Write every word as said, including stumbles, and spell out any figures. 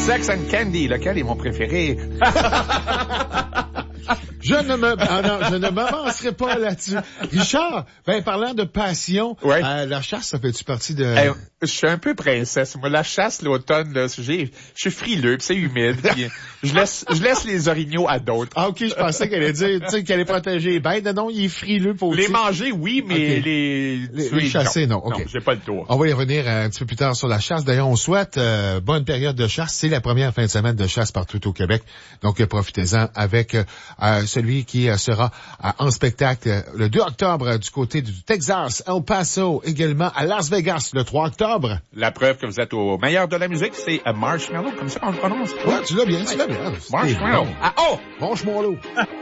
Sex and Candy, lequel est mon préféré? Je ne me, ah non, je ne m'avancerai pas là-dessus. Richard, ben, parlant de passion, ouais. euh, la chasse, ça fait-tu partie de... Hey, je suis un peu princesse. Moi, la chasse, l'automne, là, j'ai, je suis frileux, pis c'est humide, pis je laisse, je laisse les orignaux à d'autres. Ah, ok, je pensais qu'elle allait dire, tu sais, qu'elle allait protéger les bêtes. Non, il est frileux pour les manger, oui, mais okay. les, les, les chasser, non. non. Ok. Non, j'ai pas le tour. On va y revenir un petit peu plus tard sur la chasse. D'ailleurs, on souhaite euh, bonne période de chasse. C'est la première fin de semaine de chasse partout au Québec. Donc, euh, profitez-en avec euh, celui qui euh, sera euh, en spectacle euh, le deux octobre euh, du côté du Texas, El Paso, également à Las Vegas le trois octobre. La preuve que vous êtes au meilleur de la musique, c'est Marshmallow, comme ça on le prononce. Ouais, tu l'as bien, tu l'as bien. Marshmallow. Bon. Ah, oh! Marshmallow.